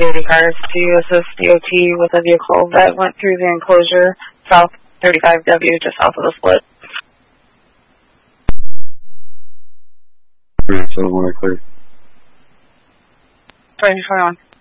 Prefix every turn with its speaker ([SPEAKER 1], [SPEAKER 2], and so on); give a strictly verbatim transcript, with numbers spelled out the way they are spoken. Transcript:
[SPEAKER 1] security cars to assist D O T with a vehicle that went through the enclosure south thirty-five W, just south of the split.
[SPEAKER 2] three seven one, clear.
[SPEAKER 1] twenty twenty-one.